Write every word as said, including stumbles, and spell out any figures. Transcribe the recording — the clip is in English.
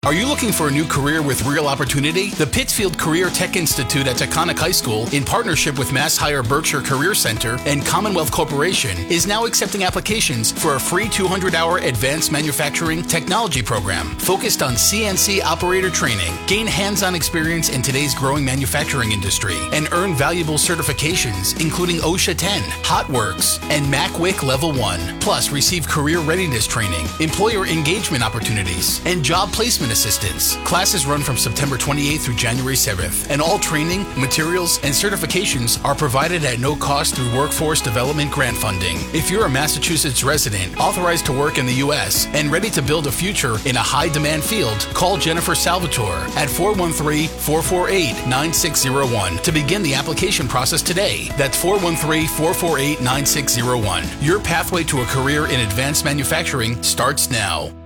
Are you looking for a new career with real opportunity? The Pittsfield Career Tech Institute at Taconic High School, in partnership with Mass Hire Berkshire Career Center and Commonwealth Corporation, is now accepting applications for a free two hundred hour advanced manufacturing technology program focused on C N C operator training. Gain hands-on experience in today's growing manufacturing industry and earn valuable certifications, including OSHA ten, HotWorks, and MacWic Level one. Plus, receive career readiness training, employer engagement opportunities, and job placement assistance. Classes run from September twenty-eighth through January seventh, and all training, materials, and certifications are provided at no cost through Workforce Development Grant Funding. If you're a Massachusetts resident, authorized to work in the U S, and ready to build a future in a high-demand field, call Jennifer Salvatore at four one three, four four eight, nine six zero one to begin the application process today. That's four one three, four four eight, nine six zero one. Your pathway to a career in advanced manufacturing starts now.